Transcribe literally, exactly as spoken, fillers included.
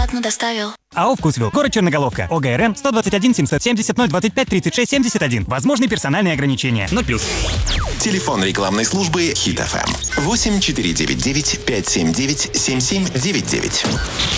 бесплатно доставил. АО «Вкусвилл». Город Черноголовка. ОГРН сто двадцать один семьсот семьдесят ноль двадцать пять тридцать шесть семьдесят один. Возможны персональные ограничения. ноль плюс. Телефон рекламной службы Хит эф эм. восемь четыре девять девять пять семь девять семь семь девять девять.